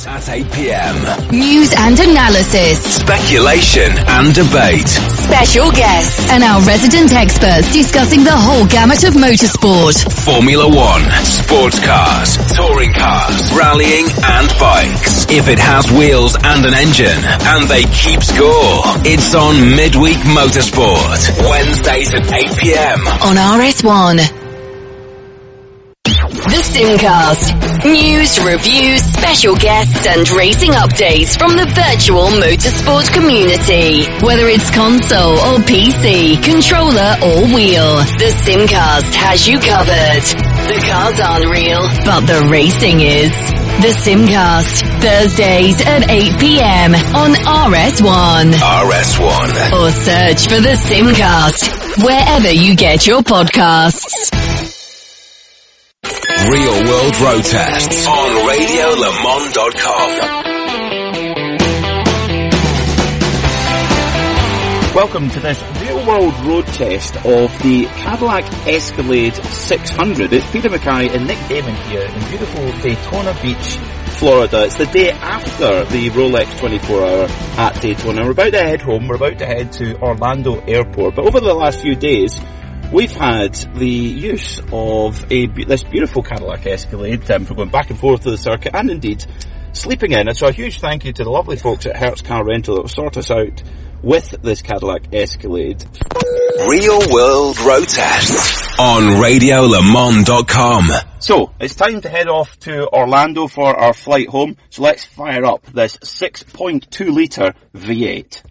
At 8 p.m. News and analysis. Speculation and debate. Special guests. And our resident experts discussing the whole gamut of motorsport. Formula One, sports cars, touring cars, rallying and bikes. If it has wheels and an engine, and they keep score, it's on Midweek Motorsport. Wednesdays at 8 p.m. on RS1. The Simcast. News, reviews, special guests and racing updates from the virtual motorsport community. Whether it's console or PC, controller or wheel, the Simcast has you covered. The cars aren't real, but the racing is. The Simcast. Thursdays at 8 p.m. on RS1. RS1. Or search for the Simcast wherever you get your podcasts. Real World Road Tests on RadioLeMans.com. Welcome to this Real World Road Test of the Cadillac Escalade 600. It's Peter Mackay and Nick Damon here in beautiful Daytona Beach, Florida. It's the day after the Rolex 24-hour at Daytona. We're about to head home. We're about to head to Orlando Airport. But over the last few days, we've had the use of this beautiful Cadillac Escalade for going back and forth to the circuit and indeed sleeping in. And so a huge thank you to the lovely folks at Hertz Car Rental that will sort us out with this Cadillac Escalade. Real World Road Tests on RadioLeMans.com. So, it's time to head off to Orlando for our flight home. So let's fire up this 6.2 litre V8.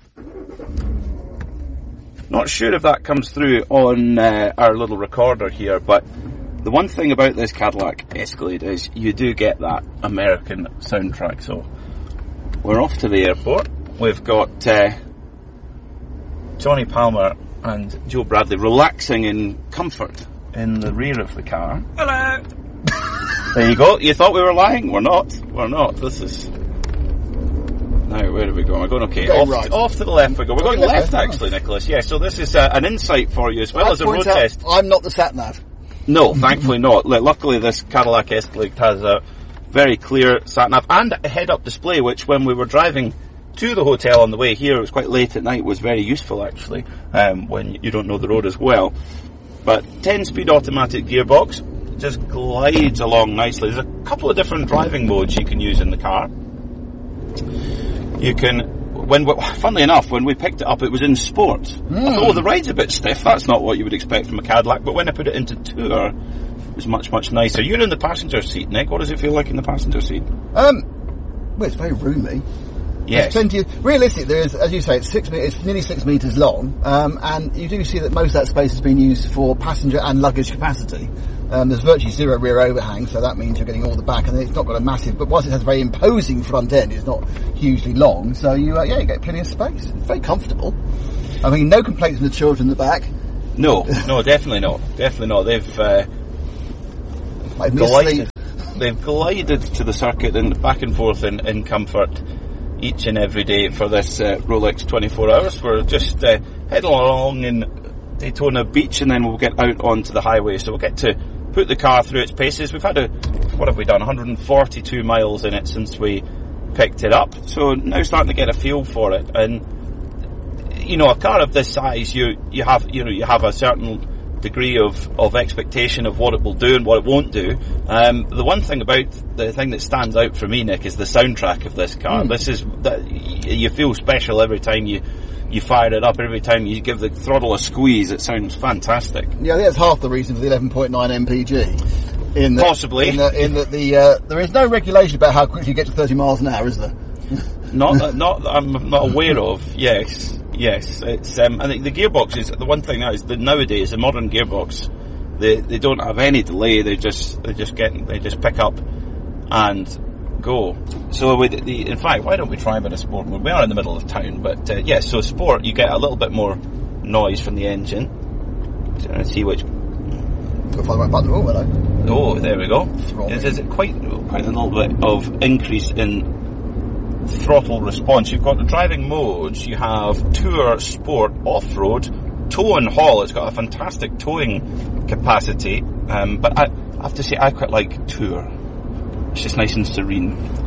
Not sure if that comes through on our little recorder here, but the one thing about this Cadillac Escalade is you do get that American soundtrack. So we're off to the airport. We've got Johnny Palmer and Joe Bradley relaxing in comfort in the rear of the car. Hello! There you go. You thought we were lying? We're not. We're not. This is... Now, where are we going? We're going okay. Off to the left we go. We're going left, actually, Nicholas. Yeah, so this is a insight for you as well as a road test. I'm not the sat-nav. No, thankfully not. Luckily, this Cadillac Escalade has a very clear sat-nav and a head-up display, which when we were driving to the hotel on the way here, it was quite late at night, was very useful, actually, when you don't know the road as well. But 10-speed automatic gearbox just glides along nicely. There's a couple of different driving modes you can use in the car. You can, funnily enough, when we picked it up, it was in sport. I thought, the ride's a bit stiff. That's not what you would expect from a Cadillac. But when I put it into tour, it was much, much nicer. You're in the passenger seat, Nick. What does it feel like in the passenger seat? Well, it's very roomy. Yes. There's plenty of, realistically, there is, as you say, it's nearly 6 metres long, and you do see that most of that space has been used for passenger and luggage capacity. There's virtually zero rear overhang, so that means you're getting all the back, and it's not got a massive, but whilst it has a very imposing front end, it's not hugely long, so you get plenty of space. It's very comfortable. I mean, no complaints from the children in the back. No, definitely not. Definitely not. They've glided to the circuit and back and forth in comfort each and every day for this Rolex 24 hours. We're just heading along in Daytona Beach, and then we'll get out onto the highway, so we'll get to put the car through its paces. We've had 142 miles in it since we picked it up, so now starting to get a feel for it. And you know, a car of this size, you have a certain degree of expectation of what it will do and what it won't do. The one thing about the thing that stands out for me, Nick, is the soundtrack of this car. This is that you feel special every time you fire it up. Every time you give the throttle a squeeze, it sounds fantastic. Yeah, I think that's half the reason for the 11.9 mpg. Possibly. In that there is no regulation about how quickly you get to 30 miles an hour, is there? Not that I'm not aware of. Yes. It's I think the gearbox is the one thing now is that nowadays the modern gearbox, they don't have any delay. They just pick up and go. So in fact, why don't we try a bit of sport mode? We are in the middle of town, but so sport, you get a little bit more noise from the engine. Let's see which. Find my button. Oh, hello. Oh, there we go. There's quite a little bit of increase in throttle response. You've got the driving modes. You have Tour, Sport, Off-Road, Tow and Haul. It's got a fantastic towing capacity, but I have to say I quite like Tour. It's just nice and serene.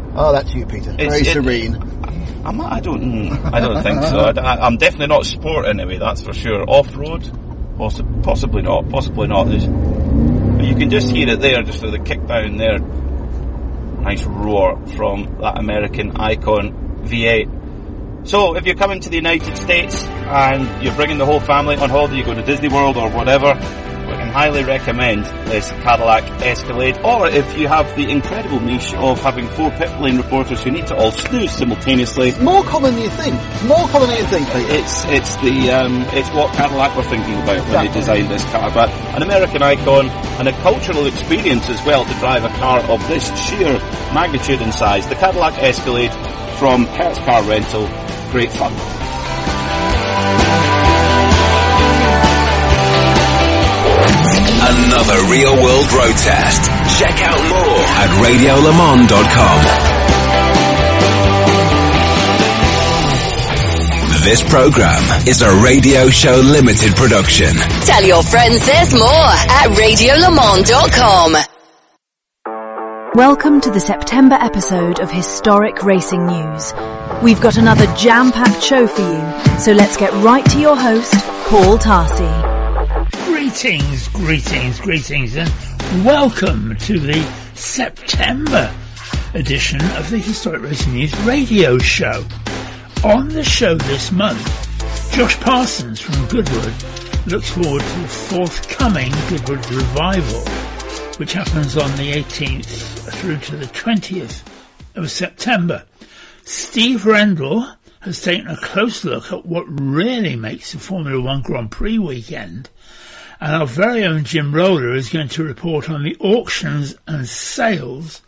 Oh, that's you, Peter. Very serene. I don't think so. I'm definitely not sport anyway, that's for sure. Off-road? Possibly not. But you can just hear it there, just with the kick down there. Nice roar from that American Icon V8. So, if you're coming to the United States and you're bringing the whole family on holiday, you go to Disney World or whatever, we can highly recommend this Cadillac Escalade. Or if you have the incredible niche of having 4 pit lane reporters who need to all snooze simultaneously. More common than you think. Peter. It's what Cadillac were thinking about when they designed this car. But an American icon and a cultural experience as well to drive a car of this sheer magnitude and size. The Cadillac Escalade from Hertz Car Rental. Great fun. Another real-world road test. Check out more at radiolemans.com. This program is a Radio Show Limited production. Tell your friends there's more at radiolemans.com. Welcome to the September episode of Historic Racing News. We've got another jam-packed show for you, so let's get right to your host, Paul Tarsi. Greetings, and welcome to the September edition of the Historic Racing News radio show. On the show this month, Josh Parsons from Goodwood looks forward to the forthcoming Goodwood Revival, which happens on the 18th through to the 20th of September. Steve Rendell has taken a close look at what really makes the Formula One Grand Prix weekend. And our very own Jim Roller is going to report on the auctions and sales,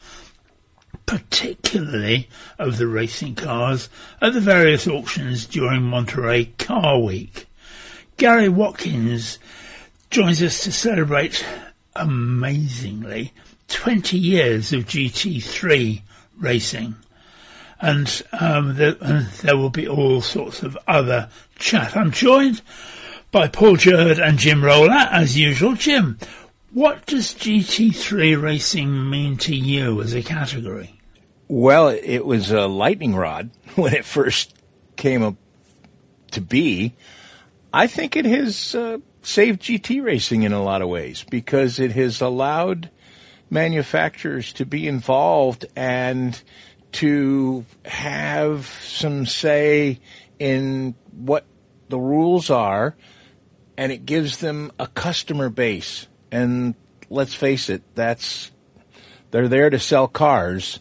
particularly of the racing cars, at the various auctions during Monterey Car Week. Gary Watkins joins us to celebrate, amazingly, 20 years of GT3 racing. And there will be all sorts of other chat. I'm joined by Paul Jerd and Jim Roller, as usual. Jim, what does GT3 racing mean to you as a category? Well, it was a lightning rod when it first came up to be. I think it has saved GT racing in a lot of ways because it has allowed manufacturers to be involved and to have some say in what the rules are. And it gives them a customer base. And let's face it, they're there to sell cars.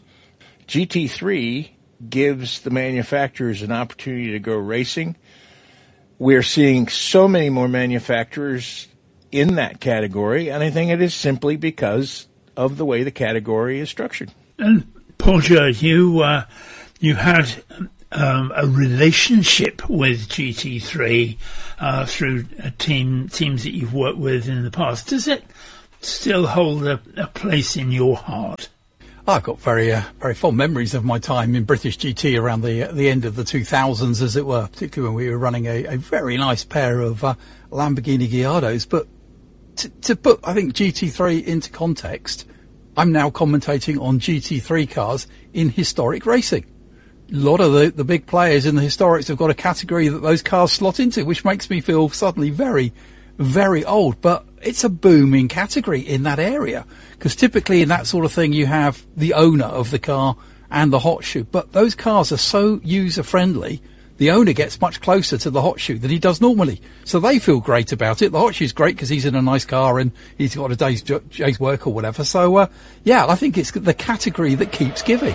GT3 gives the manufacturers an opportunity to go racing. We're seeing so many more manufacturers in that category, and I think it is simply because of the way the category is structured. And Paul Jerd, you had a relationship with GT3 through teams that you've worked with in the past. Does it still hold a place in your heart? I've got very fond memories of my time in British GT around the end of the 2000s, as it were, particularly when we were running a very nice pair of Lamborghini Gallardos. But to put, I think, GT3 into context, I'm now commentating on GT3 cars in historic racing. A lot of the big players in the historics have got a category that those cars slot into, which makes me feel suddenly very, very old. But it's a booming category in that area, because typically in that sort of thing you have the owner of the car and the hot shoe. But those cars are so user-friendly, the owner gets much closer to the hot shoe than he does normally. So they feel great about it. The hot shoe's great because he's in a nice car and he's got a day's work or whatever. So, yeah, I think it's the category that keeps giving.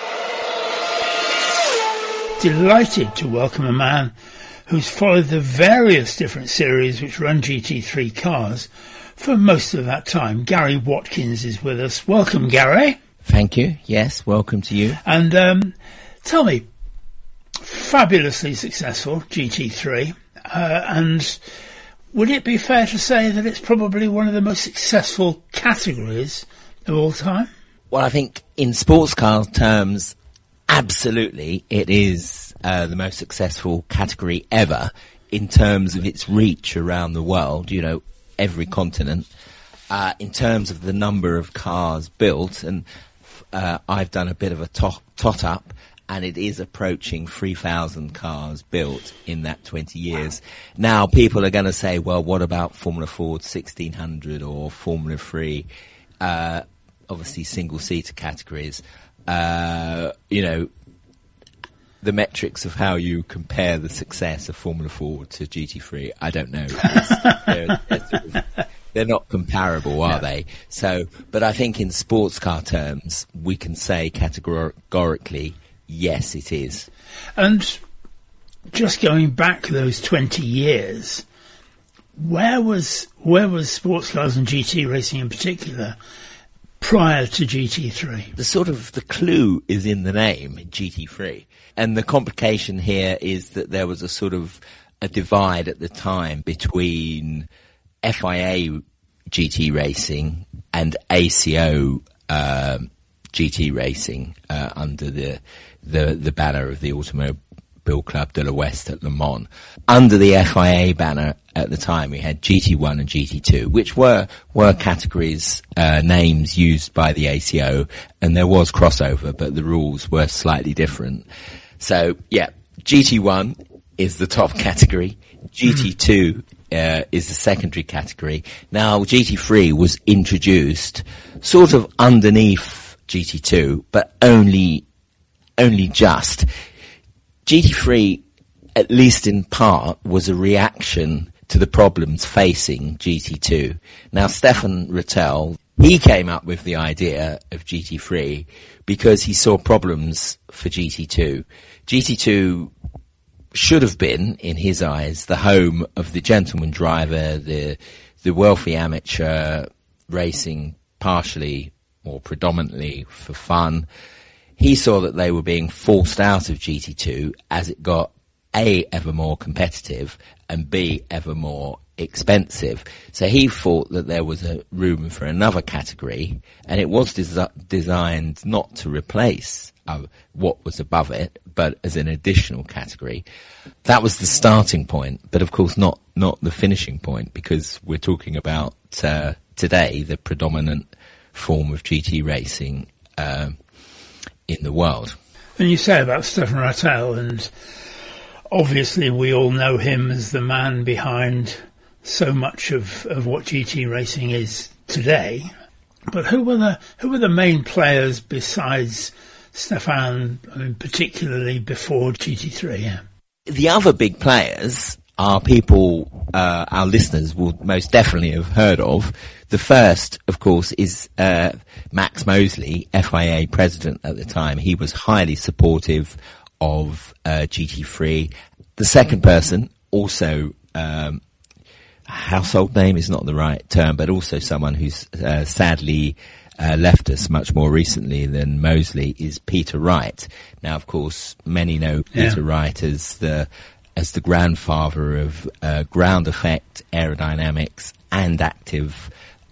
Delighted to welcome a man who's followed the various different series which run GT3 cars for most of that time. Gary Watkins is with us. Welcome, Gary. Thank you. Yes, welcome to you. And tell me, fabulously successful GT3, and would it be fair to say that it's probably one of the most successful categories of all time? Well, I think in sports car terms, absolutely, it is the most successful category ever in terms of its reach around the world, you know, every continent, in terms of the number of cars built. And I've done a bit of a tot up, and it is approaching 3,000 cars built in that 20 years. Now, people are going to say, well, what about Formula Ford 1600 or Formula 3? Obviously, single-seater categories. The metrics of how you compare the success of Formula Ford to GT3, I don't know. They're not comparable, are they? So, but I think in sports car terms, we can say categorically, yes, it is. And just going back those 20 years, where was sports cars and GT racing in particular prior to GT3? The clue is in the name, GT3. And the complication here is that there was a divide at the time between FIA GT racing and ACO GT racing under the banner of the Automobile Club de l'Ouest at Le Mans. Under the FIA banner at the time, we had GT1 and GT2, which were categories, names used by the ACO, and there was crossover, but the rules were slightly different. So, yeah, GT1 is the top category. GT2 is the secondary category. Now, GT3 was introduced sort of underneath GT2, but only just. GT3, at least in part, was a reaction to the problems facing GT2. Now, Stefan Rattel, he came up with the idea of GT3 because he saw problems for GT2. GT2 should have been, in his eyes, the home of the gentleman driver, the wealthy amateur racing partially or predominantly for fun. He saw that they were being forced out of GT2 as it got A, ever more competitive, and B, ever more expensive. So he thought that there was a room for another category, and it was designed not to replace what was above it, but as an additional category. That was the starting point, but of course not the finishing point, because we're talking about today the predominant form of GT racing in the world. And you say about Stefan Rattel, and obviously we all know him as the man behind so much of what GT racing is today. But who were the main players besides Stefan, particularly before GT3? Yeah. The other big players are people our listeners will most definitely have heard of. The first, of course, is Max Mosley, FIA president at the time. He was highly supportive of GT3. The second person, also household name is not the right term, but also someone who's sadly left us much more recently than Mosley, is Peter Wright. Now, of course, many know Peter Wright as the grandfather of ground effect, aerodynamics, and active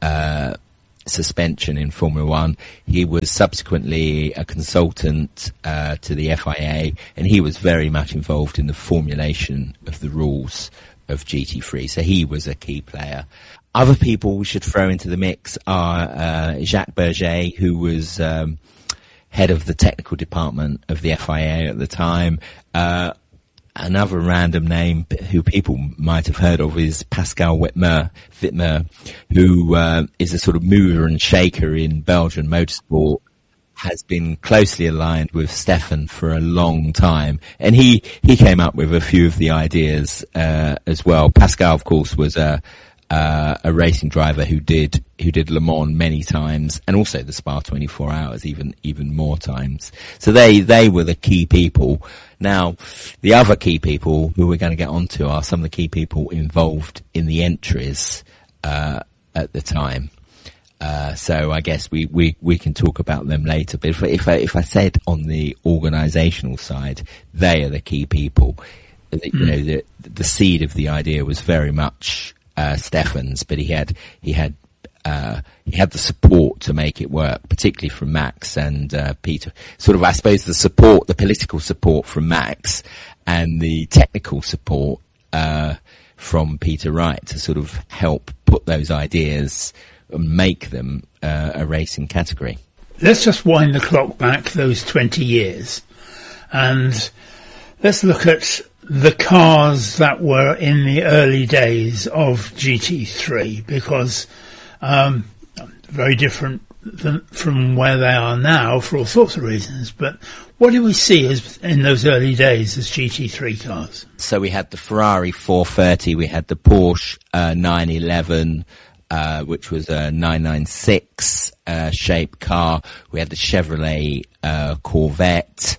suspension in Formula One. He was subsequently a consultant to the FIA, and he was very much involved in the formulation of the rules of GT3. So he was a key player. Other people we should throw into the mix are Jacques Berger, who was head of the technical department of the FIA at the time. Another random name who people might have heard of is Pascal Witmer, who is a sort of mover and shaker in Belgian motorsport, has been closely aligned with Stefan for a long time, and he came up with a few of the ideas as well. Pascal, of course, was a racing driver who did Le Mans many times, and also the Spa 24 Hours even more times. So they were the key people. Now, the other key people who we're going to get onto are some of the key people involved in the entries at the time. So I guess we can talk about them later. But if I said on the organisational side, they are the key people. You know, the seed of the idea was very much Stefan's, but he had the support to make it work, particularly from Max and Peter. Sort of, I suppose, the political support from Max and the technical support from Peter Wright to sort of help put those ideas and make them a racing category. let's just wind the clock back those 20 years and let's look at the cars that were in the early days of GT3, because very different from where they are now for all sorts of reasons. But what do we see as in those early days as GT3 cars? So we had the Ferrari 430, we had the Porsche 911, which was a 996 shaped car. We had the Chevrolet Corvette.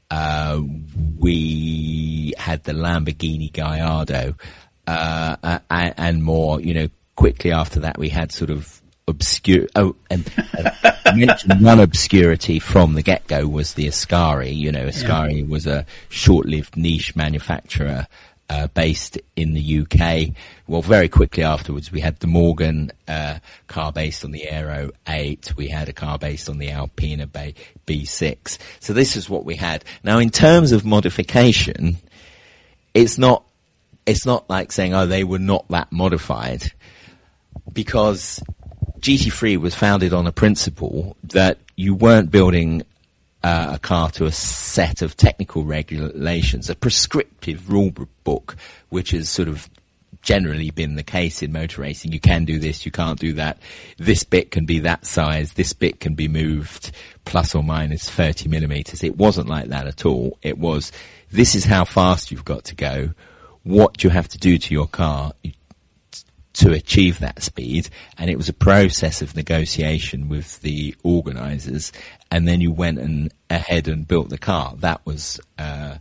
We had the Lamborghini Gallardo, and more. Quickly after that, we had sort of obscure. Oh, and I mentioned one obscurity from the get-go was the Ascari. Ascari was a short-lived niche manufacturer based in the UK. Well, very quickly afterwards, we had the Morgan car based on the Aero 8. We had a car based on the Alpina B6. So this is what we had. Now, in terms of modification, it's not like saying, oh, they were not that modified, because GT3 was founded on a principle that you weren't building a car to a set of technical regulations, a prescriptive rule book, which has sort of generally been the case in motor racing. You can do this, you can't do that. This bit can be that size, this bit can be moved plus or minus 30 millimeters. It wasn't like that at all. It was, this is how fast you've got to go, what do you have to do to your car to achieve that speed, and it was a process of negotiation with the organisers, and then you went ahead and built the car. That was how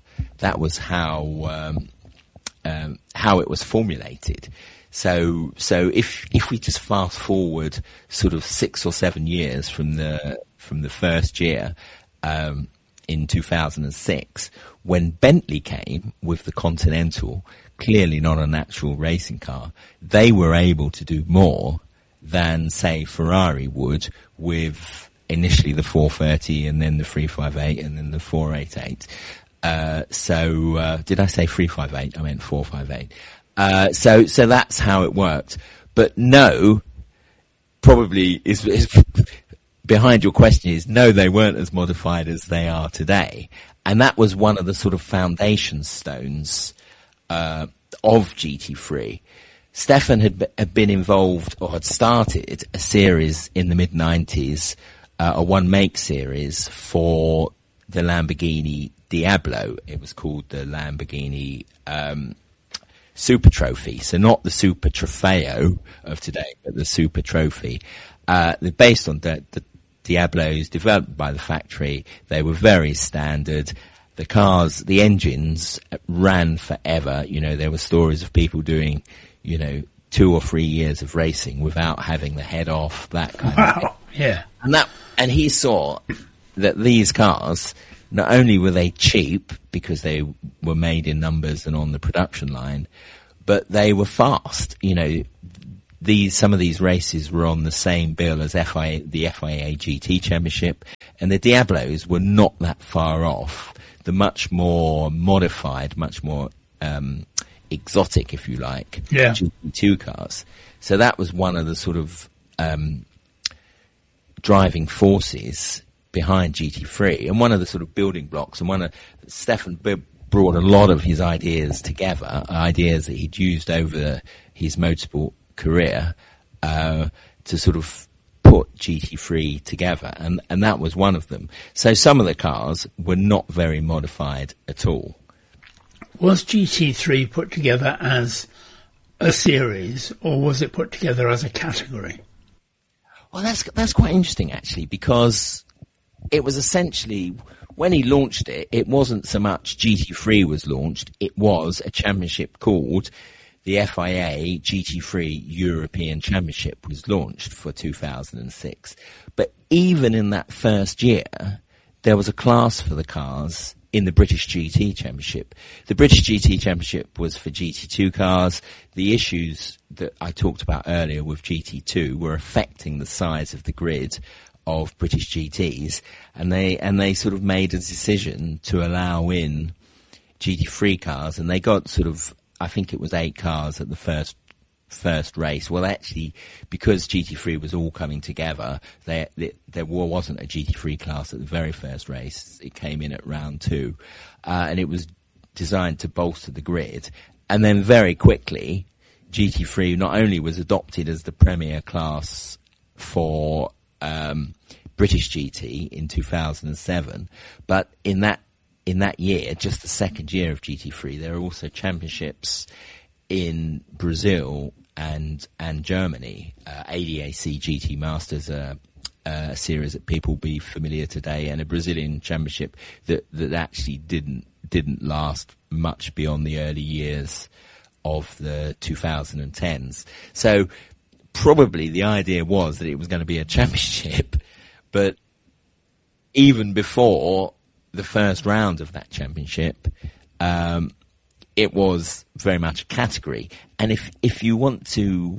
it was formulated. So if we just fast forward sort of 6 or 7 years from the first year, in 2006, when Bentley came with the Continental, clearly not a natural racing car, they were able to do more than, say, Ferrari would with initially the 430 and then the 358 and then the 488. Did I say 358? I meant 458. So that's how it worked. But no, probably is behind your question is no, they weren't as modified as they are today. And that was one of the sort of foundation stones of GT3. Stefan had been involved, or had started a series in the mid-90s, a one-make series for the Lamborghini Diablo. It was called the Lamborghini Super Trophy. So not the Super Trofeo of today, but the Super Trophy. Based on the Diablos developed by the factory. They were very standard. The cars, the engines ran forever. There were stories of people doing, 2 or 3 years of racing without having the head off, that kind of thing. Yeah. And he saw that these cars, not only were they cheap because they were made in numbers and on the production line, but they were fast. Some of these races were on the same bill as the FIA GT Championship, and the Diablos were not that far off the much more modified, much more exotic, if you like, GT2 cars. So that was one of the sort of driving forces behind GT3, and one of the sort of building blocks, and Stefan brought a lot of his ideas together, ideas that he'd used over his motorsport career to sort of put GT3 together, and that was one of them. So some of the cars were not very modified at all. Was GT3 put together as a series, or was it put together as a category? Well, that's quite interesting, actually, because it was essentially, when he launched it, it wasn't so much GT3 was launched, it was a championship called the FIA GT3 European Championship was launched for 2006. But even in that first year, there was a class for the cars in the British GT Championship. The British GT Championship was for GT2 cars. The issues that I talked about earlier with GT2 were affecting the size of the grid of British GTs, and they sort of made a decision to allow in GT3 cars, and they got sort of, I think it was 8 cars at the first race? Well, actually, because GT3 was all coming together, there wasn't a GT3 class at the very first race. It came in at round 2, and it was designed to bolster the grid. And then very quickly, GT3 not only was adopted as the premier class for British GT in 2007, but in that year, just the second year of GT3, there are also championships in Brazil and Germany. ADAC GT Masters, a series that people will be familiar today, and a Brazilian championship that actually didn't last much beyond the early years of the 2010s. So probably the idea was that it was going to be a championship, but even before the first round of that championship, it was very much a category. And if you want to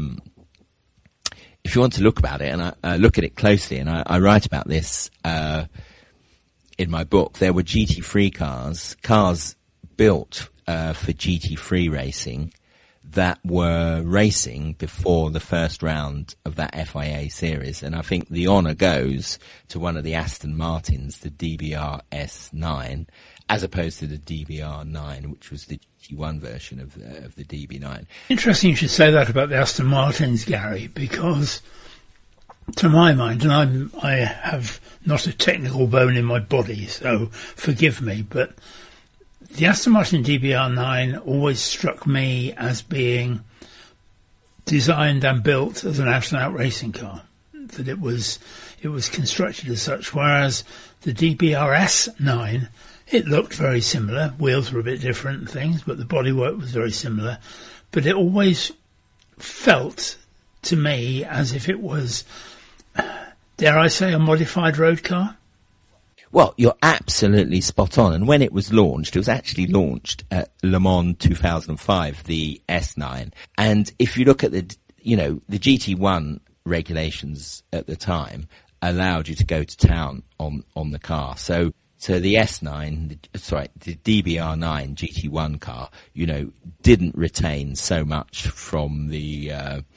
look about it, and I look at it closely, and I write about this in my book, there were GT3 cars built for GT3 racing that were racing before the first round of that FIA series. And I think the honour goes to one of the Aston Martins, the DBR S9, as opposed to the DBR 9, which was the GT1 version of the DB9. Interesting you should say that about the Aston Martins, Gary, because to my mind, and I have not a technical bone in my body, so forgive me, but the Aston Martin DBR9 always struck me as being designed and built as an out-and-out racing car, that it was constructed as such, whereas the DBR S9, it looked very similar. Wheels were a bit different and things, but the bodywork was very similar. But it always felt to me as if it was, dare I say, a modified road car. Well, you're absolutely spot on. And when it was actually launched at Le Mans 2005, the S9. And if you look at the GT1 regulations at the time allowed you to go to town on the car. So the S9, the DBR9 GT1 car, didn't retain so much from the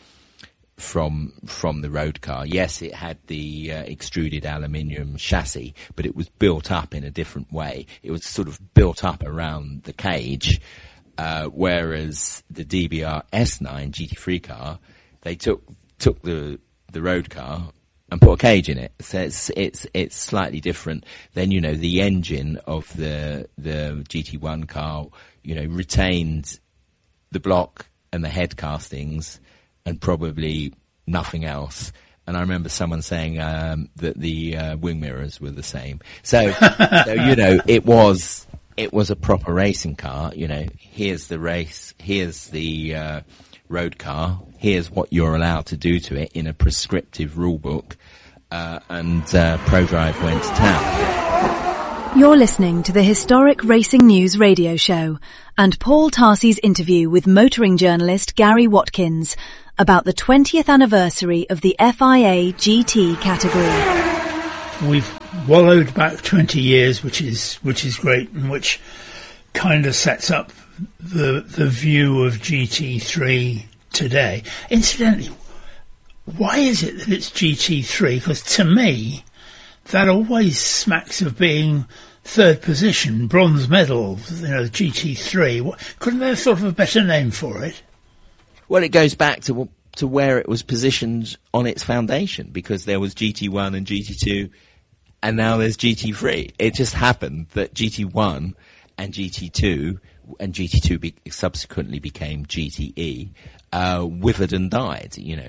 road car. Yes, it had the extruded aluminium chassis, but it was built up in a different way. It was sort of built up around the cage, whereas the DBR S9 GT3 car, they took the road car and put a cage in it. So it's slightly different. Then, the engine of the GT1 car, retained the block and the head castings and probably nothing else. And I remember someone saying that the wing mirrors were the same. So it was a proper racing car. Here's the race, here's the road car, here's what you're allowed to do to it in a prescriptive rule book, and ProDrive went to town. You're listening to the Historic Racing News radio show and Paul Tarsi's interview with motoring journalist Gary Watkins about the 20th anniversary of the FIA GT category. We've wallowed back 20 years, which is great, and which kind of sets up the view of GT3 today. Incidentally, why is it that it's GT3? Because to me, that always smacks of being third position, bronze medal, GT3. Couldn't they have thought of a better name for it? Well, it goes back to where it was positioned on its foundation, because there was GT1 and GT2, and now there's GT3. It just happened that GT1 and GT2, and GT2 subsequently became GTE, withered and died.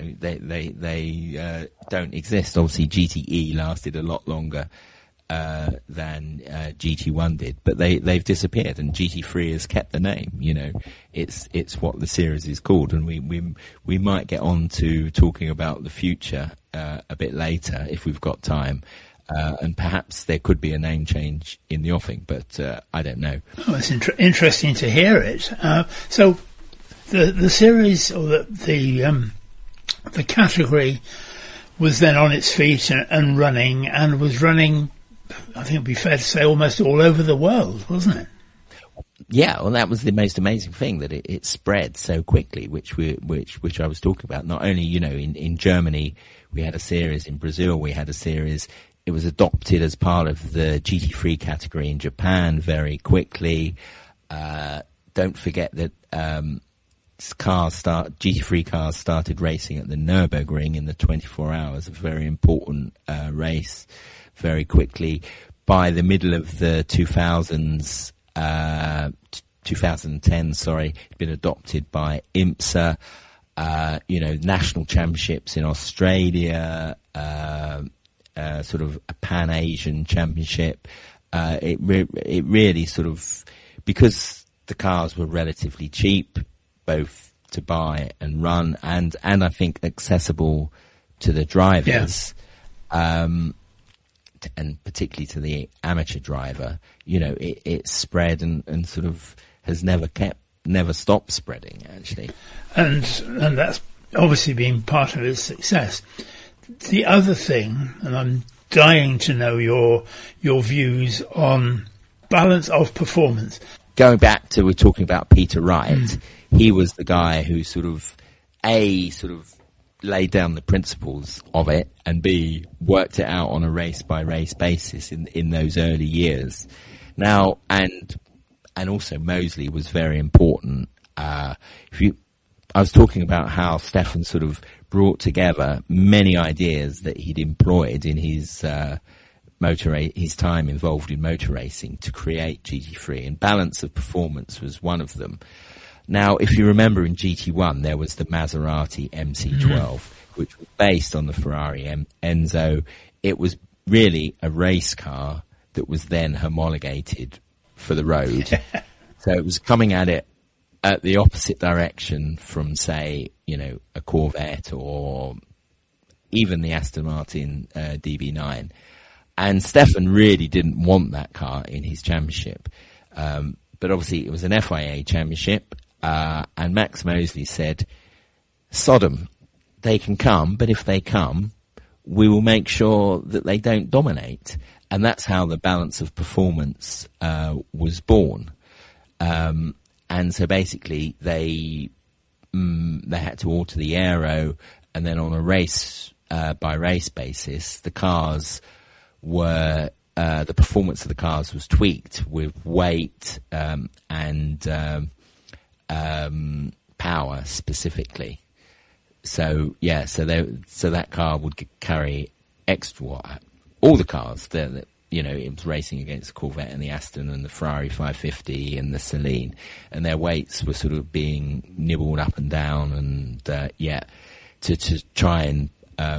They don't exist. Obviously, GTE lasted a lot longer than GT1 did, but they've disappeared, and GT3 has kept the name. It's what the series is called, and we might get on to talking about the future a bit later if we've got time, and perhaps there could be a name change in the offing, but I don't know. Oh, it's interesting to hear it. So the series, or the category, was then on its feet and running, and was running, I think it'd be fair to say, almost all over the world, wasn't it? Yeah, well, that was the most amazing thing, that it spread so quickly, which I was talking about. Not only, in Germany, we had a series, in Brazil, we had a series. It was adopted as part of the GT3 category in Japan very quickly. Don't forget that, GT3 cars started racing at the Nürburgring in the 24 hours, a very important, race, very quickly. By the middle of the 2000s, 2010, it'd been adopted by IMSA, national championships in Australia, sort of a Pan-Asian championship. It really sort of, because the cars were relatively cheap, both to buy and run, and I think accessible to the drivers, and particularly to the amateur driver, it spread and sort of has never stopped spreading, actually. And that's obviously been part of its success. The other thing, and I'm dying to know your views on balance of performance. Going back to, we're talking about Peter Wright, he was the guy who sort of laid down the principles of it, and B, worked it out on a race by race basis in those early years. Now, and also Mosley was very important. I was talking about how Stefan sort of brought together many ideas that he'd employed in his his time involved in motor racing to create GT3, and balance of performance was one of them. Now, if you remember, in GT1 there was the Maserati MC12, which was based on the Ferrari Enzo. It was really a race car that was then homologated for the road. So it was coming at it at the opposite direction from, say, a Corvette or even the Aston Martin DB9. And Stefan really didn't want that car in his championship. But obviously it was an FIA championship, and Max Mosley said, Sodom, they can come, but if they come, we will make sure that they don't dominate. And that's how the balance of performance was born. And so basically they had to alter the aero, and then on a race by race basis, the cars were the performance of the cars was tweaked with weight and power specifically. So that car would carry extra. All the cars that it was racing against the Corvette and the Aston and the Ferrari 550 and the Celine, and their weights were sort of being nibbled up and down, and to try and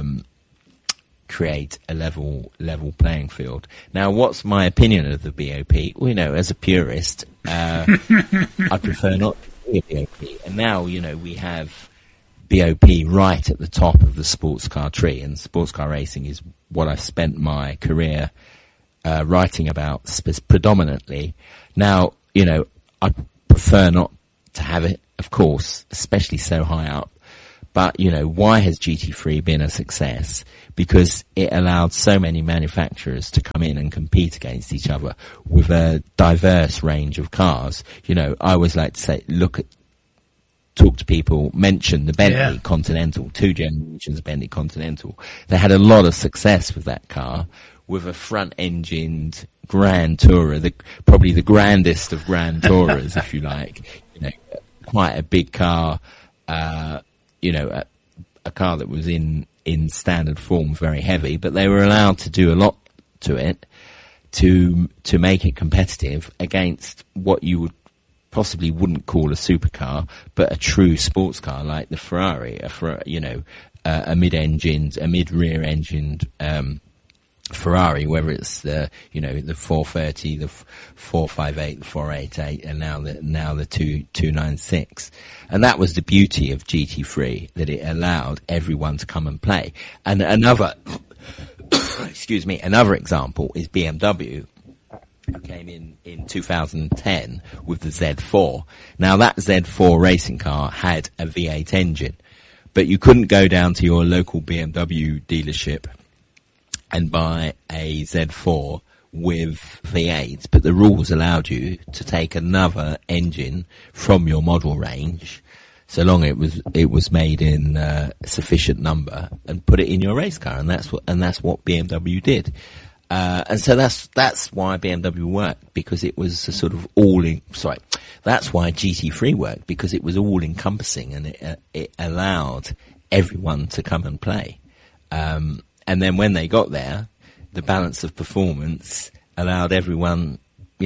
create a level playing field. Now, what's my opinion of the BOP? Well, as a purist, I prefer not to be a BOP. And now, we have BOP right at the top of the sports car tree, and sports car racing is what I've spent my career writing about predominantly. Now, I prefer not to have it, of course, especially so high up. But, why has GT3 been a success? Because it allowed so many manufacturers to come in and compete against each other with a diverse range of cars. I always like to say, talk to people, mention the Bentley Continental, 2 generations of Bentley Continental. They had a lot of success with that car, with a front-engined Grand Tourer, probably the grandest of Grand Tourers, if you like. Quite a big car, a car that was in standard form, very heavy, but they were allowed to do a lot to it to make it competitive against what you would possibly wouldn't call a supercar, but a true sports car like the Ferrari, a mid-rear engined, Ferrari, whether it's the 430, the 458, the 488, and now the 296. And that was the beauty of GT3, that it allowed everyone to come and play. And another example is BMW, who came in 2010 with the Z4. Now that Z4 racing car had a V8 engine, but you couldn't go down to your local BMW dealership and buy a Z4 with V8s, but the rules allowed you to take another engine from your model range, so long it was made in sufficient number, and put it in your race car, and that's what BMW did. And so that's why BMW worked, because it was a sort of that's why GT3 worked, because it was all encompassing, and it allowed everyone to come and play. And then when they got there, the balance of performance allowed everyone,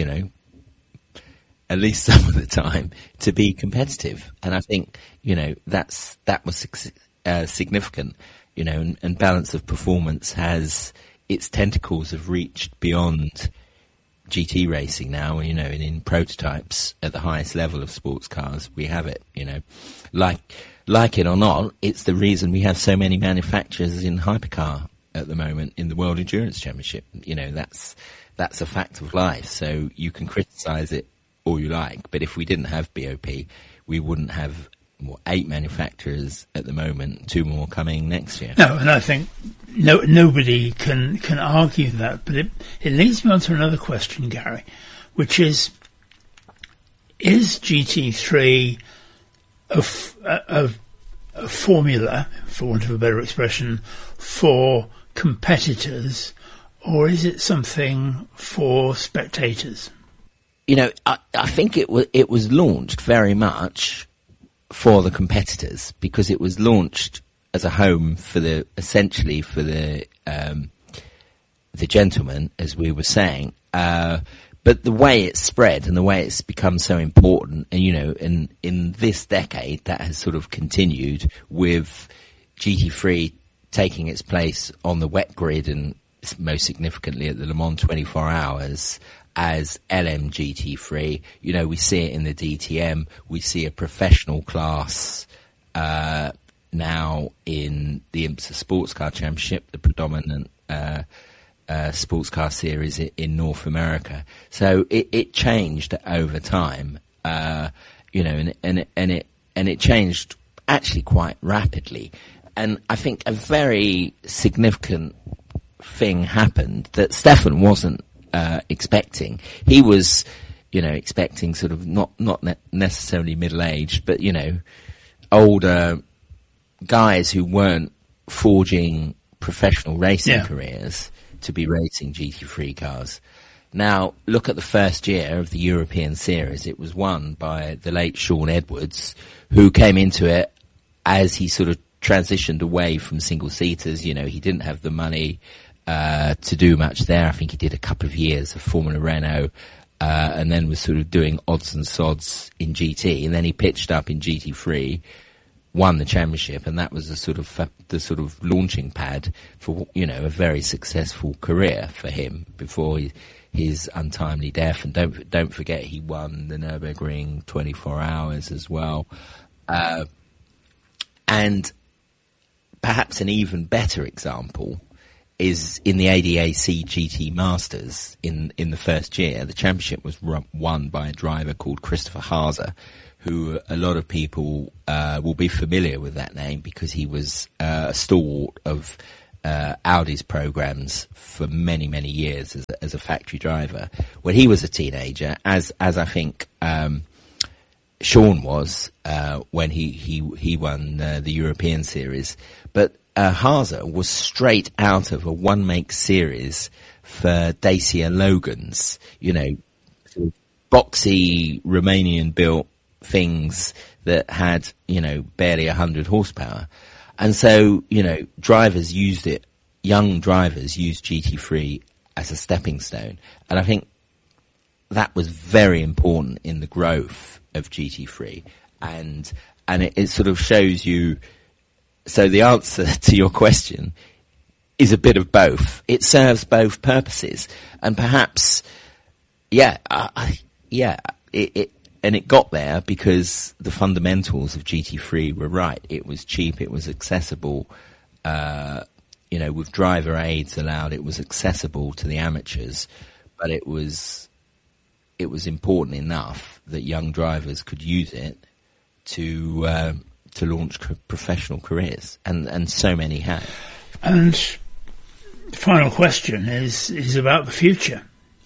at least some of the time, to be competitive. And I think, that was significant, and balance of performance its tentacles have reached beyond GT racing now, and in prototypes at the highest level of sports cars, we have it, like it or not, it's the reason we have so many manufacturers in hypercar at the moment in the World Endurance Championship. That's a fact of life. So you can criticise it all you like, but if we didn't have BOP, we wouldn't have 8 manufacturers at the moment, 2 more coming next year. No, and I think nobody can argue that, but it leads me on to another question, Gary, which is GT3 a formula, for want of a better expression, for competitors, or is it something for spectators? I think it was launched very much for the competitors, because it was launched as a home essentially for the gentlemen, as we were saying. But the way it's spread and the way it's become so important, and in this decade, that has sort of continued with GT3 taking its place on the wet grid, and most significantly at the Le Mans 24 Hours as LMGT3. We see it in the DTM. We see a professional class now in the IMSA Sports Car Championship, the predominant sports car series in North America. So it changed over time, and it changed actually quite rapidly. And I think a very significant thing happened that Stefan wasn't expecting. He was, expecting sort of not necessarily middle-aged, but older guys who weren't forging professional racing careers to be racing GT3 cars. Now, look at the first year of the European Series. It was won by the late Sean Edwards, who came into it as he sort of transitioned away from single-seaters. He didn't have the money to do much there. I think he did a couple of years of Formula Renault, and then was sort of doing odds and sods in GT, and then he pitched up in GT3, won the championship, and that was the sort of launching pad for a very successful career for him before his untimely death. And don't forget, he won the Nürburgring 24 Hours as well, and perhaps an even better example is in the ADAC GT Masters in the first year. The championship was won by a driver called Christopher Haase, who a lot of people will be familiar with that name because he was a stalwart of Audi's programs for many, many years as a factory driver. When he was a teenager, as I think Sean was when he won the European Series, but Haase was straight out of a one-make series for Dacia Logans, boxy Romanian-built things that had, barely 100 horsepower. And so, drivers used it, young drivers used GT3 as a stepping stone. And I think that was very important in the growth of GT3. And it sort of shows you. So the answer to your question is a bit of both. It serves both purposes, and perhaps, it got there because the fundamentals of GT3 were right. It was cheap, it was accessible, with driver aids allowed, it was accessible to the amateurs, but it was important enough that young drivers could use it to launch professional careers, and so many have. And the final question is about the future.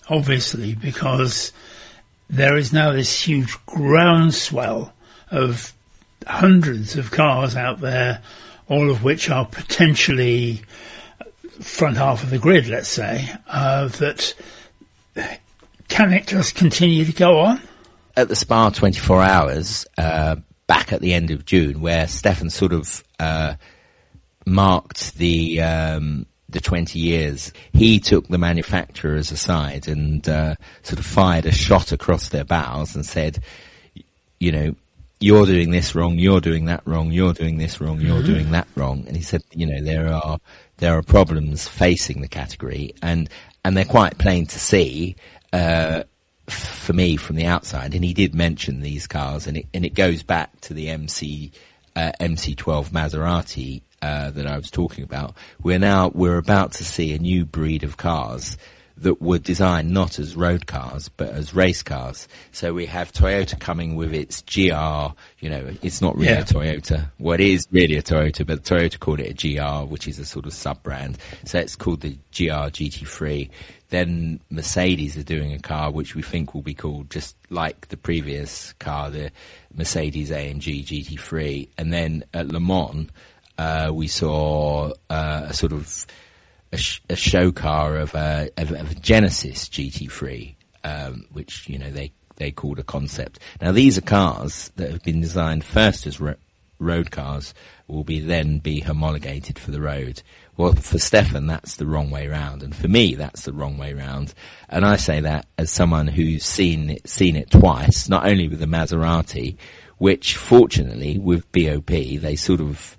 obviously, because there is now this huge groundswell of hundreds of cars out there, all of which are potentially front half of the grid, let's say, that can it just continue to go on? At the Spa 24 Hours, back at the end of June, where Stefan sort of marked the 20 years, he took the manufacturers aside and sort of fired a shot across their bows and said, you know, you're doing this wrong, you're doing that wrong, you're doing this wrong, you're doing that wrong. And he said, you know, there are problems facing the category, and they're quite plain to see for me from the outside. And he did mention these cars, and it goes back to the MC12 Maserati that I was talking about. We're about to see a new breed of cars that were designed not as road cars, but as race cars. So we have Toyota coming with its GR, you know, it's not really a Toyota. Well, it is really a Toyota, but Toyota called it a GR, which is a sort of sub-brand. So it's called the GR GT3. Then Mercedes are doing a car which we think will be called just like the previous car, the Mercedes AMG GT3. And then at Le Mans, we saw a sort of a show car of a Genesis GT3, which, you know, they called a concept. Now these are cars that have been designed first as road cars, will then be homologated for the road. Well, for Stefan, that's the wrong way round, and for me, that's the wrong way round. And I say that as someone who's seen it twice, not only with the Maserati, which fortunately with BOP they sort of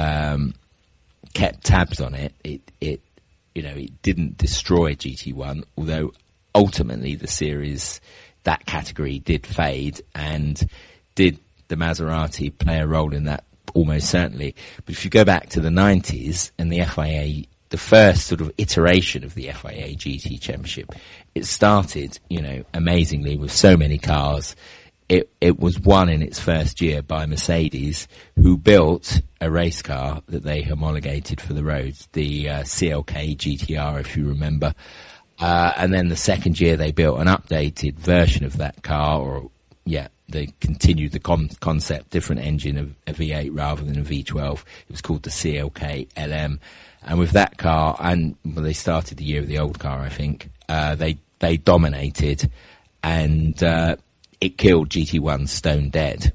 kept tabs on it. It you know, it didn't destroy GT1, although ultimately the series, that category did fade, and did the Maserati play a role in that? Almost certainly. But if you go back to the 90s and the FIA, the first sort of iteration of the FIA GT Championship, it started, you know, amazingly with so many cars. It was won in its first year by Mercedes, who built a race car that they homologated for the roads, the CLK GTR, if you remember. And then the second year they built an updated version of that car, they continued the concept, different engine, a V8 rather than a V12. It was called the CLK LM. And with that car, they started the year with the old car, I think, they dominated, and it killed GT1 stone dead.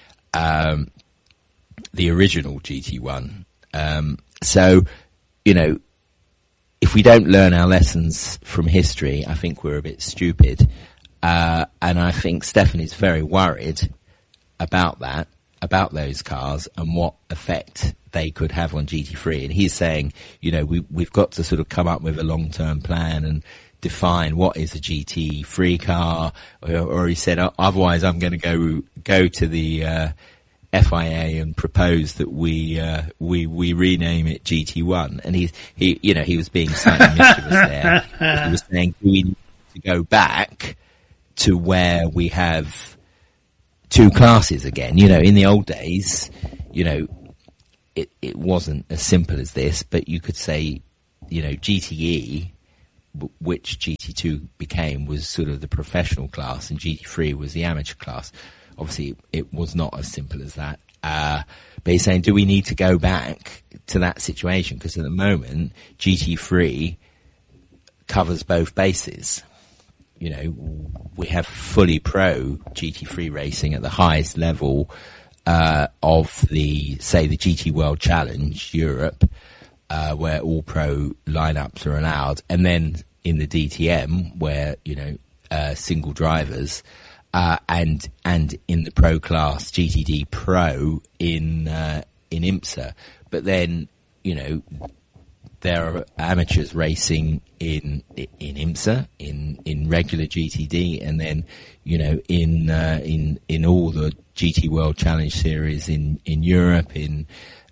The original GT1. So, you know, if we don't learn our lessons from history, I think we're a bit stupid. And I think Stefan is very worried about that, about those cars and what effect they could have on GT3. And he's saying, you know, we've got to sort of come up with a long-term plan and define what is a GT3 car, or he said, otherwise I'm going to go to the FIA and propose that we rename it GT1. And he was being slightly mischievous there. He was saying, do we need to go back to where we have two classes again? You know, in the old days, you know, it wasn't as simple as this, but you could say, you know, GTE, which GT2 became, was sort of the professional class, and GT3 was the amateur class. Obviously, it was not as simple as that. But he's saying, do we need to go back to that situation? Because at the moment, GT3 covers both bases. You know, we have fully pro GT3 racing at the highest level of the GT World Challenge Europe, where all pro lineups are allowed, and then in the DTM where, you know, single drivers, and in the pro class GTD Pro in IMSA. But then, you know, there are amateurs racing in IMSA, in regular GTD, and then, you know, in all the GT World Challenge series in Europe, in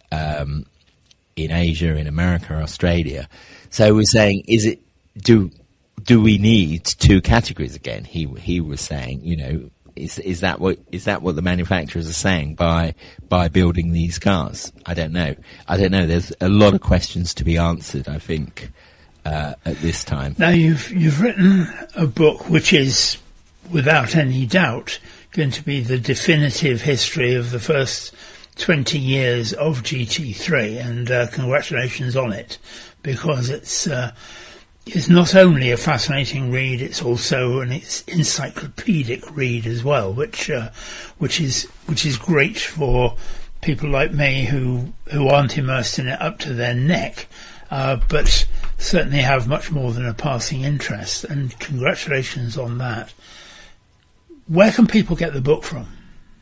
Asia, in America, Australia. So we're saying, do we need two categories again? He was saying, you know, is that what the manufacturers are saying by building these cars? I don't know. There's a lot of questions to be answered, I think, at this time. Now you've written a book which is, without any doubt, going to be the definitive history of the first 20 years of GT3, and congratulations on it, because it's not only a fascinating read, it's also an encyclopedic read as well, which is great for people like me who aren't immersed in it up to their neck, but certainly have much more than a passing interest. And congratulations on that. Where can people get the book from?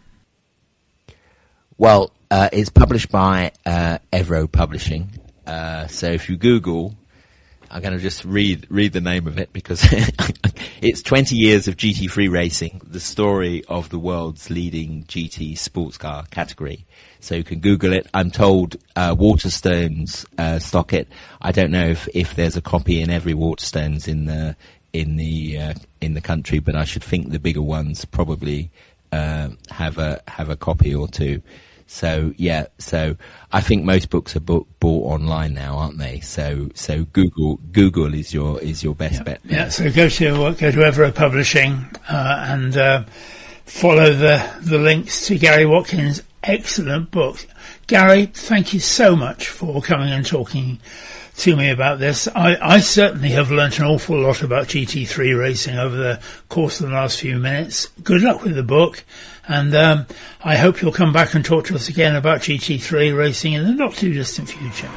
Well, it's published by Evro Publishing. So if you Google, I'm going to just read the name of it, because it's 20 years of GT3 racing, the story of the world's leading GT sports car category. So you can Google it. I'm told Waterstones stock it. I don't know if there's a copy in every Waterstones in the country, but I should think the bigger ones probably have a copy or two. So yeah, so I think most books are bought online now, aren't they? So Google is your best bet. Yeah. So go to Evro Publishing and follow the links to Gary Watkins' excellent book. Gary, thank you so much for coming and talking to me about this. I certainly have learnt an awful lot about GT3 racing over the course of the last few minutes. Good luck with the book, and I hope you'll come back and talk to us again about GT3 racing in the not too distant future.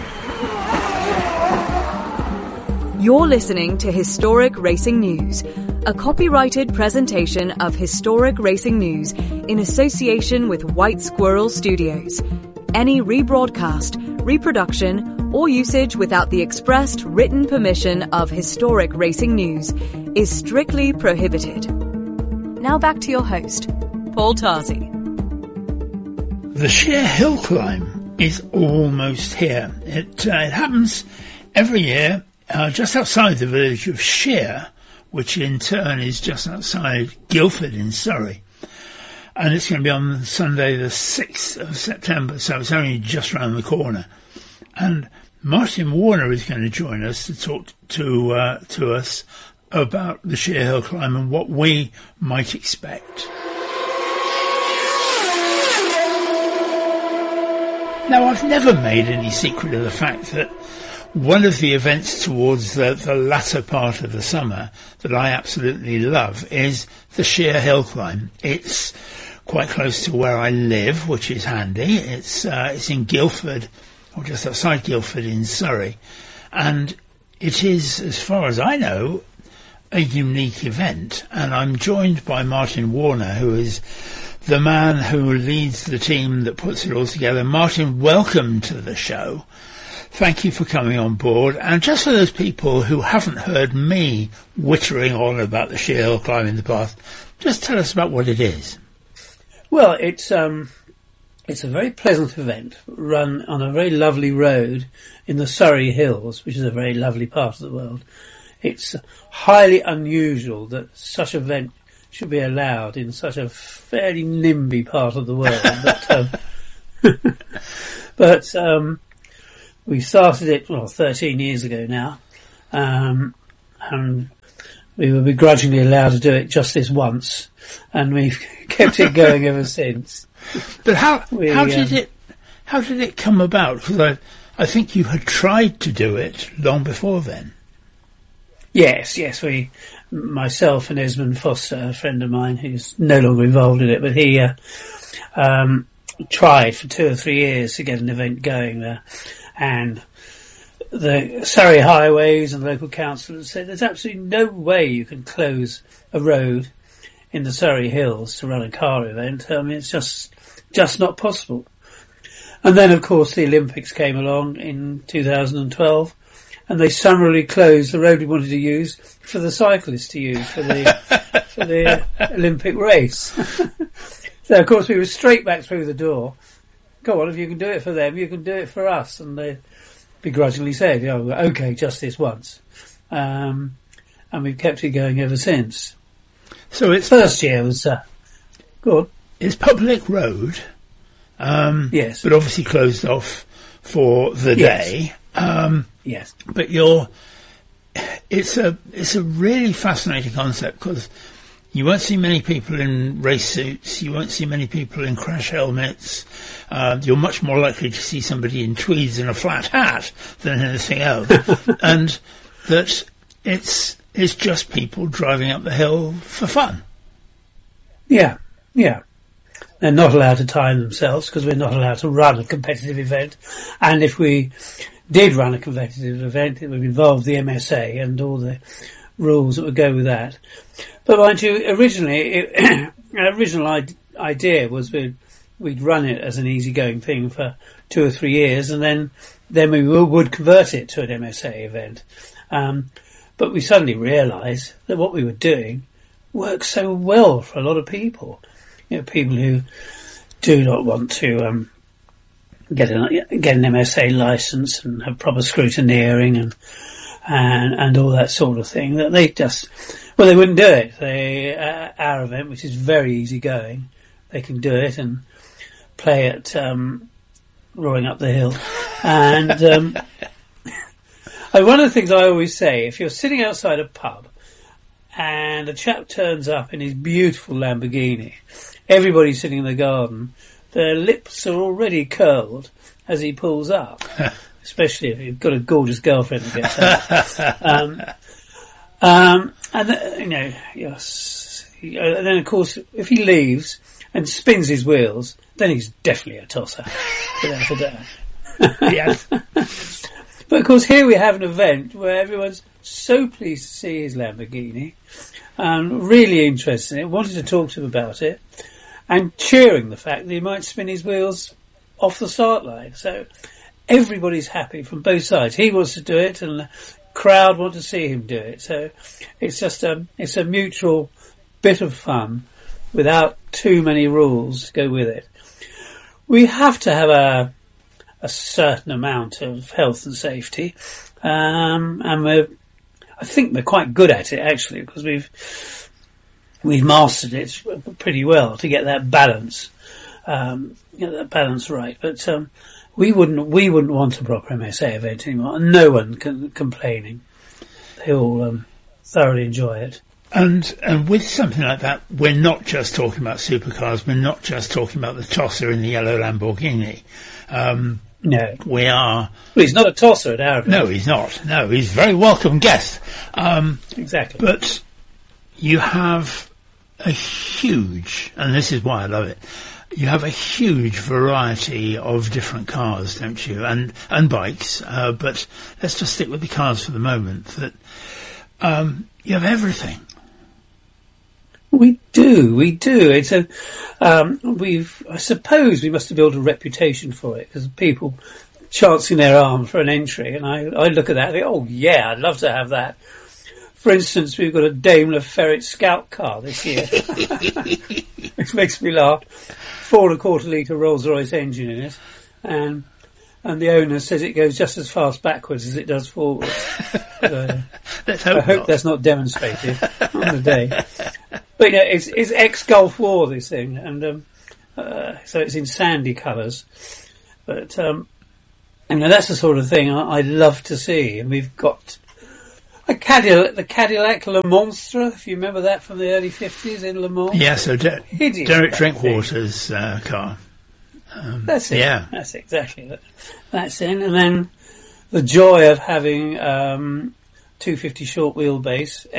You're listening to Historic Racing News, a copyrighted presentation of Historic Racing News in association with White Squirrel Studios. Any rebroadcast, reproduction, or usage without the expressed written permission of Historic Racing News is strictly prohibited. Now back to your host, Paul Tarsi. The sheer hill climb is almost here. It happens every year just outside the village of Sheer, which in turn is just outside Guildford in Surrey. And it's going to be on Sunday the 6th of September, so it's only just round the corner. And Martin Warner is going to join us to talk to us about the sheer hill climb and what we might expect. Now, I've never made any secret of the fact that one of the events towards the latter part of the summer that I absolutely love is the sheer hill climb. It's quite close to where I live, which is handy. It's in Guildford, or just outside Guildford in Surrey. And it is, as far as I know, a unique event. And I'm joined by Martin Warner, who is the man who leads the team that puts it all together. Martin, welcome to the show. Thank you for coming on board. And just for those people who haven't heard me wittering on about the sheer hill climb in the past, just tell us about what it is. Well, it's a very pleasant event run on a very lovely road in the Surrey Hills, which is a very lovely part of the world. It's highly unusual that such an event should be allowed in such a fairly NIMBY part of the world. But we started it, 13 years ago now, and we were begrudgingly allowed to do it just this once, and we've kept it going ever since. But how did it come about? Because I think you had tried to do it long before then. Yes, myself and Esmond Foster, a friend of mine who's no longer involved in it, but he tried for 2 or 3 years to get an event going there, and the Surrey Highways and the local council said there's absolutely no way you can close a road in the Surrey Hills to run a car event. I mean, it's just not possible. And then, of course, the Olympics came along in 2012, and they summarily closed the road we wanted to use for the cyclists to use for the Olympic race. So, of course, we were straight back through the door. Go on, if you can do it for them, you can do it for us. And they begrudgingly said, okay, just this once. And we've kept it going ever since. So it's first year was good. It's public road, yes, but obviously closed off for the day. Yes. But it's a really fascinating concept, because you won't see many people in race suits. You won't see many people in crash helmets. You're much more likely to see somebody in tweeds and a flat hat than anything else. And that it's just people driving up the hill for fun. Yeah, yeah. They're not allowed to time themselves, because we're not allowed to run a competitive event. And if we did run a competitive event, it would involve the MSA and all the rules that would go with that. But mind you, originally, our original idea was we'd run it as an easygoing thing for 2 or 3 years, and then we would convert it to an MSA event. But we suddenly realised that what we were doing works so well for a lot of people. You know, people who do not want to get an MSA license and have proper scrutineering and all that sort of thing, that they just, well, they wouldn't do it. Our event, which is very easy going, they can do it and play at Roaring Up the Hill. And one of the things I always say, if you're sitting outside a pub and a chap turns up in his beautiful Lamborghini, everybody's sitting in the garden, their lips are already curled as he pulls up, especially if you've got a gorgeous girlfriend that gets out. And, you know, yes. And then, of course, if he leaves and spins his wheels, then he's definitely a tosser, without a doubt. Yes. But, of course, here we have an event where everyone's so pleased to see his Lamborghini, really interested in it, wanted to talk to him about it, and cheering the fact that he might spin his wheels off the start line. So everybody's happy from both sides. He wants to do it, and the crowd want to see him do it. So it's just it's a mutual bit of fun without too many rules to go with it. We have to have a certain amount of health and safety, and I think we're quite good at it, actually, because we've mastered it pretty well to get that balance, right. But we wouldn't want a proper MSA event anymore, and no one complaining. They all thoroughly enjoy it. And with something like that, we're not just talking about supercars. We're not just talking about the tosser in the yellow Lamborghini. No. We are... Well, he's not a tosser at our event. No, he's not. No, he's a very welcome guest. Exactly. But you have a huge, and this is why I love it, you have a huge variety of different cars, don't you? And bikes. But let's just stick with the cars for the moment. That you have everything. We do. It's I suppose we must have built a reputation for it, because people chancing their arm for an entry, and I look at that and think, oh yeah, I'd love to have that. For instance, we've got a Daimler Ferret Scout car this year, which makes me laugh. 4.25 litre Rolls-Royce engine in it, and the owner says it goes just as fast backwards as it does forwards. So, I hope that's not demonstrated on the day. But yeah, it's ex-Gulf War, this thing, and so it's in sandy colours. But that's the sort of thing I love to see. And we've got the Cadillac Le Monstre, if you remember that from the early 50s in Le Mans. Yeah, so Derek Drinkwater's car. That's it. Yeah. That's exactly it. That's in. And then the joy of having 250 short wheelbase,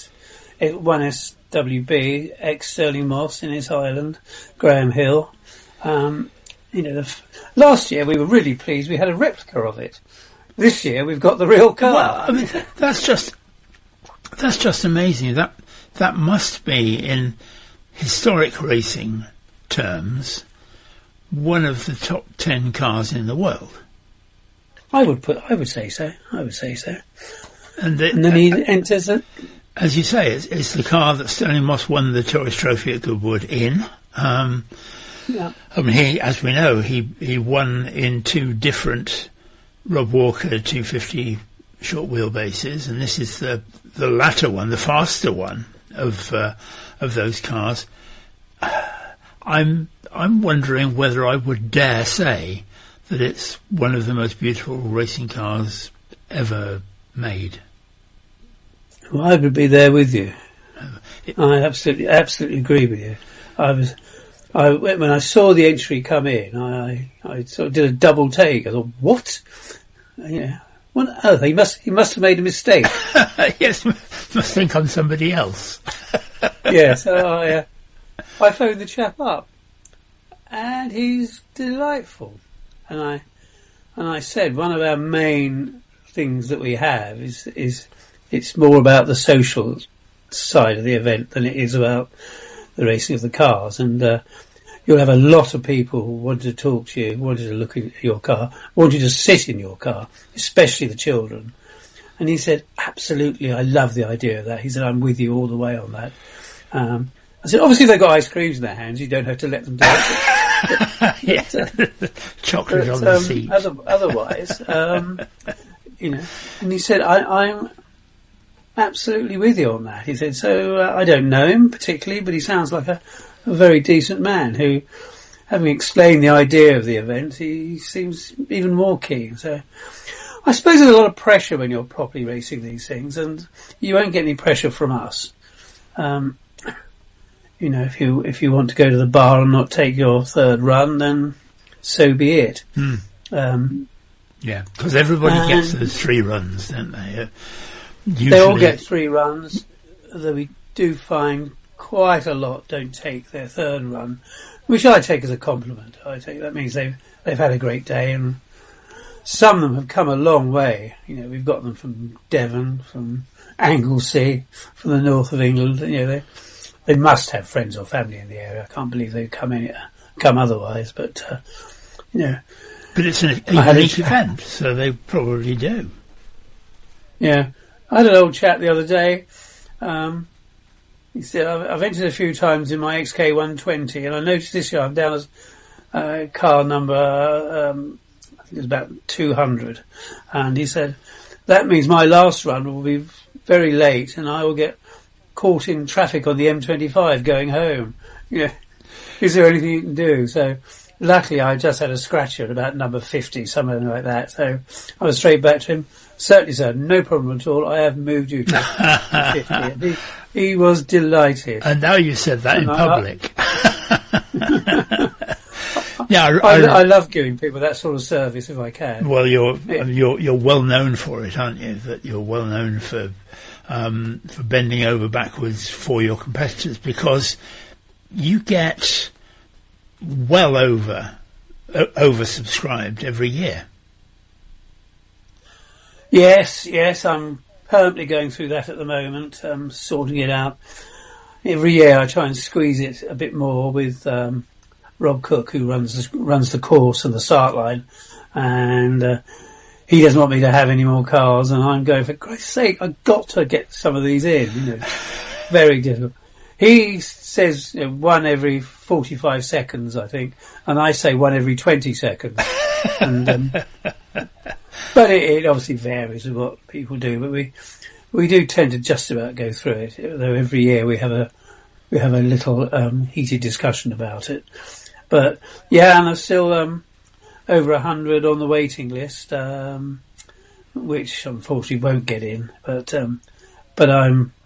X1SWB, ex-Stirling Moss in his Highland, Graham Hill. Last year we were really pleased we had a replica of it. This year we've got the real car. Well, I mean, that's just amazing. That must be, in historic racing terms, one of the top 10 cars in the world. I would say so. And then he enters it. As you say, it's the car that Stirling Moss won the Tourist Trophy at Goodwood in. Yeah. I mean, as we know, he won in 2 different Rob Walker 250 short wheelbases, and this is the latter one, the faster one of those cars. I'm wondering whether I would dare say that it's one of the most beautiful racing cars ever made. Well, I would be there with you. I absolutely agree with you. When I saw the entry come in, I sort of did a double take. I thought, what? Yeah. What on earth? He must have made a mistake. Yes, must think I'm somebody else. Yeah, so I phoned the chap up, and he's delightful. And I said one of our main things that we have is it's more about the social side of the event than it is about the racing of the cars. And you'll have a lot of people who want to talk to you, wanted to look at your car, wanted to sit in your car, especially the children. And he said, absolutely, I love the idea of that. He said, I'm with you all the way on that. I said, obviously they've got ice creams in their hands, you don't have to let them do it. Yeah. Chocolate on the seat. Otherwise, you know, and he said, I'm absolutely with you on that. He said, so I don't know him particularly, but he sounds like a very decent man who, having explained the idea of the event, he seems even more keen. So I suppose there's a lot of pressure when you're properly racing these things, and you won't get any pressure from us. You know, if you want to go to the bar and not take your third run, then so be it. Yeah, because everybody gets those 3 runs, don't they? Usually. They all get 3 runs, though we do find quite a lot don't take their third run, which I take as a compliment. I think that means they've had a great day, and some of them have come a long way. You know, we've got them from Devon, from Anglesey, from the north of England. You know, they must have friends or family in the area. I can't believe they've come otherwise, but you know. But it's a unique event, so they probably do. Yeah. I had an old chap the other day. He said, I've entered a few times in my XK120, and I noticed this year I'm down as car number, I think it's about 200. And he said, that means my last run will be very late, and I will get caught in traffic on the M25 going home. You know, is there anything you can do? So luckily I just had a scratcher at about number 50, something like that. So I was straight back to him. Certainly, sir, no problem at all. I have moved you to 50. He was delighted. And now you said that in public. Yeah, I love giving people that sort of service if I can. Well, you're well known for it, aren't you? That you're well known for bending over backwards for your competitors, because you get well oversubscribed every year. Yes, I'm permanently going through that at the moment, sorting it out. Every year I try and squeeze it a bit more with Rob Cook, who runs the course and the start line, and he doesn't want me to have any more cars, and I'm going, for Christ's sake, I've got to get some of these in. You know, very difficult. He says one every 45 seconds, I think, and I say one every 20 seconds. And, but it obviously varies with what people do, but we do tend to just about go through it, though every year we have a little heated discussion about it. But yeah, and there's still over 100 on the waiting list, which unfortunately won't get in, but I'm